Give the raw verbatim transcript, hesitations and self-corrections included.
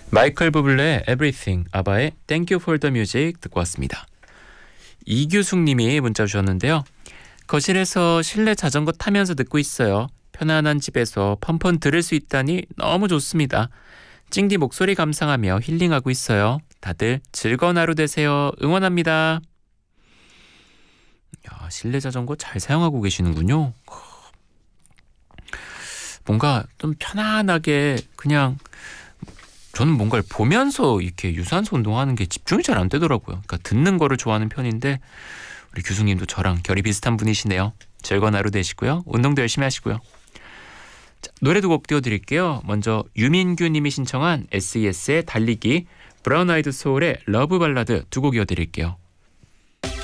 마이클 부블레의 Everything, 아바의 Thank You for the Music 듣고 왔습니다. 이규숙님이 문자 주셨는데요. 거실에서 실내 자전거 타면서 듣고 있어요. 편안한 집에서 펀펀 들을 수 있다니 너무 좋습니다. 찡디 목소리 감상하며 힐링하고 있어요. 다들 즐거운 하루 되세요. 응원합니다. 야, 실내 자전거 잘 사용하고 계시는군요. 뭔가 좀 편안하게 그냥 저는 뭔가를 보면서 이렇게 유산소 운동하는 게 집중이 잘 안 되더라고요. 그러니까 듣는 거를 좋아하는 편인데 우리 교수님도 저랑 결이 비슷한 분이시네요. 즐거운 하루 되시고요. 운동도 열심히 하시고요. 자, 노래 두 곡 띄워드릴게요. 먼저 유민규 님이 신청한 에스이에스의 달리기, 브라운 아이드 소울의 러브 발라드 두 곡 이어드릴게요.